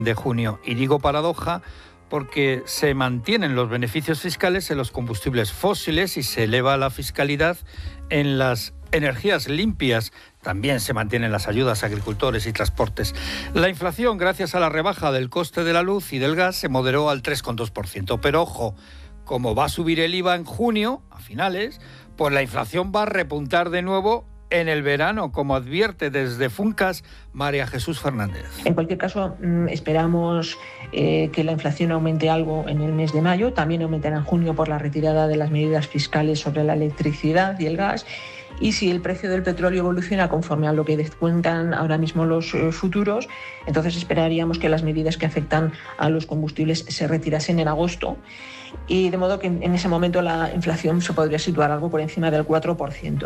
de junio. Y digo paradoja porque se mantienen los beneficios fiscales en los combustibles fósiles y se eleva la fiscalidad en las energías limpias. También se mantienen las ayudas a agricultores y transportes. La inflación, gracias a la rebaja del coste de la luz y del gas, se moderó al 3,2%. Pero ojo, como va a subir el IVA en junio, a finales, pues la inflación va a repuntar de nuevo en el verano, como advierte desde Funcas María Jesús Fernández. En cualquier caso, esperamos que la inflación aumente algo en el mes de mayo. También aumentará en junio por la retirada de las medidas fiscales sobre la electricidad y el gas. Y si el precio del petróleo evoluciona conforme a lo que descuentan ahora mismo los futuros, entonces esperaríamos que las medidas que afectan a los combustibles se retirasen en agosto. Y de modo que en ese momento la inflación se podría situar algo por encima del 4%.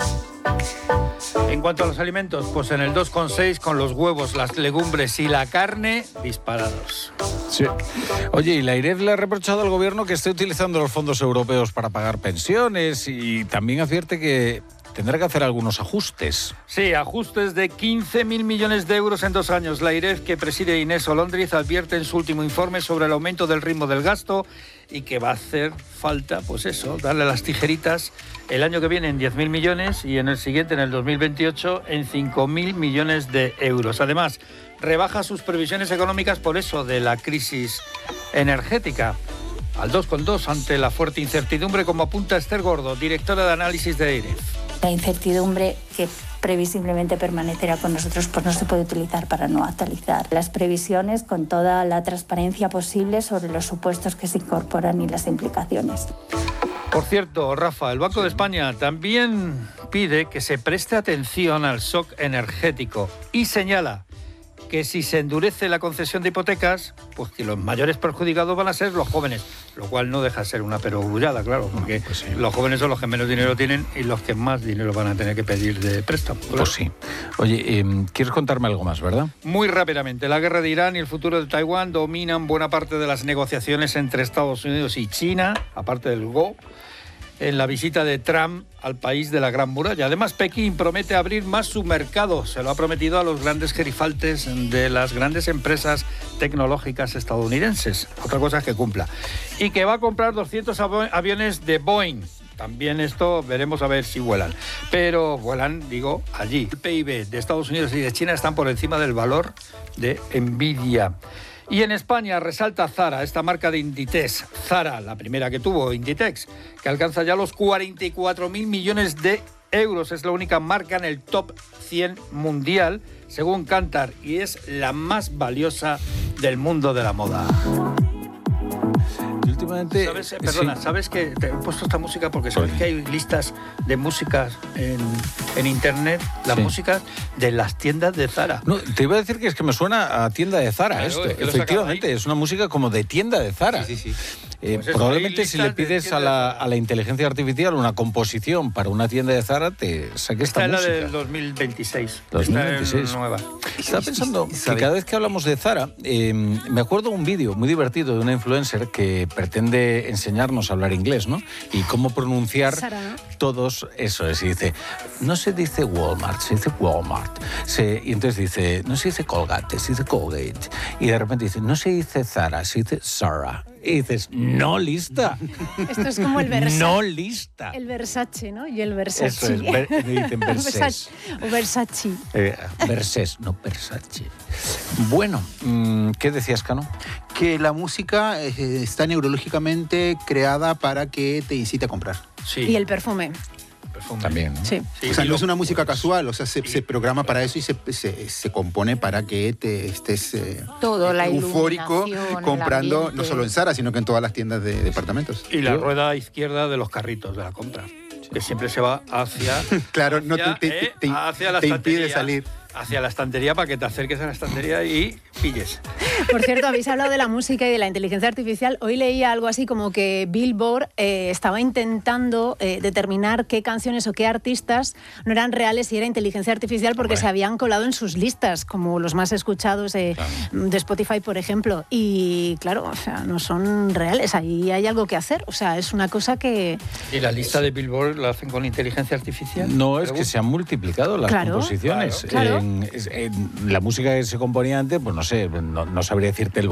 En cuanto a los alimentos, pues en el 2,6 con los huevos, las legumbres y la carne disparados. Sí. Oye, y la AIREF le ha reprochado al gobierno que esté utilizando los fondos europeos para pagar pensiones y también advierte que tendrá que hacer algunos ajustes. Sí, ajustes de 15.000 millones de euros en 2 años. La AIREF, que preside Inés Olóndriz, advierte en su último informe sobre el aumento del ritmo del gasto y que va a hacer falta, pues eso, darle las tijeritas el año que viene en 10.000 millones y en el siguiente, en el 2028, en 5.000 millones de euros. Además, rebaja sus previsiones económicas por eso de la crisis energética. Al 2,2 ante la fuerte incertidumbre, como apunta Esther Gordo, directora de análisis de AIREF. La incertidumbre que previsiblemente permanecerá con nosotros, pues no se puede utilizar para no actualizar las previsiones con toda la transparencia posible sobre los supuestos que se incorporan y las implicaciones. Por cierto, Rafa, el Banco de España también pide que se preste atención al shock energético y señala que si se endurece la concesión de hipotecas, pues que los mayores perjudicados van a ser los jóvenes, lo cual no deja de ser una perogrullada, claro, porque pues sí, los jóvenes son los que menos dinero tienen y los que más dinero van a tener que pedir de préstamo. Claro. Pues sí. Oye, ¿quieres contarme algo más, verdad? Muy rápidamente, la guerra de Irán y el futuro de Taiwán dominan buena parte de las negociaciones entre Estados Unidos y China, aparte del Go, en la visita de Trump al país de la Gran Muralla. Además, Pekín promete abrir más su mercado. Se lo ha prometido a los grandes gerifaltes de las grandes empresas tecnológicas estadounidenses. Otra cosa es que cumpla. Y que va a comprar 200 aviones de Boeing. También esto veremos a ver si vuelan. Pero vuelan, digo, allí. El PIB de Estados Unidos y de China están por encima del valor de Nvidia. Y en España resalta Zara, esta marca de Inditex. Zara, la primera que tuvo, Inditex, que alcanza ya los 44.000 millones de euros. Es la única marca en el top 100 mundial, según Kantar, y es la más valiosa del mundo de la moda. Últimamente, ¿Sabes que te he puesto esta música porque sabes que hay listas de músicas en internet, las músicas de las tiendas de Zara? No, te iba a decir que es que me suena a tienda de Zara, claro, esto. Es que efectivamente, es una música como de tienda de Zara. Sí. Pues probablemente si le pides a la inteligencia artificial una composición para una tienda de Zara, te saque esta música. Esta es la del 2026. 2026. Esta nueva. Estaba pensando que cada vez que hablamos de Zara, me acuerdo un vídeo muy divertido de una influencer que pretende enseñarnos a hablar inglés, ¿no? Y cómo pronunciar Zara. Todos, eso es, y dice, no se dice Walmart, se dice Walmart. Y entonces dice, no se dice Colgate, se dice Colgate. Y de repente dice, no se dice Zara, se dice Zara. Y dices, no lista. Esto es como el Versace. No lista. El Versace, ¿no? Y el Versace. Eso es, me dicen Versace. O Versace. Versace, no Versace. Bueno, ¿qué decías, Cano? Que la música está neurológicamente creada para que te incite a comprar. Sí. Y el perfume. También, ¿no? Sí. O sea, no es una música casual, o sea, se programa para eso y se compone para que te estés todo, la eufórico comprando, no solo en Zara, sino que en todas las tiendas de departamentos. Y la rueda izquierda de los carritos de la compra, que siempre se va hacia... Claro, no te impide salir. Hacia la estantería para que te acerques a la estantería y pilles. Por cierto, habéis hablado de la música y de la inteligencia artificial. Hoy leía algo así como que Billboard estaba intentando determinar qué canciones o qué artistas no eran reales y era inteligencia artificial porque se habían colado en sus listas, como los más escuchados de Spotify, por ejemplo. Y claro, o sea, no son reales. Ahí hay algo que hacer. O sea, es una cosa que... ¿Y la lista de Billboard la hacen con inteligencia artificial? No, es que se han multiplicado las composiciones. Claro. La música que se componía antes, pues no sé, no sabría decirte el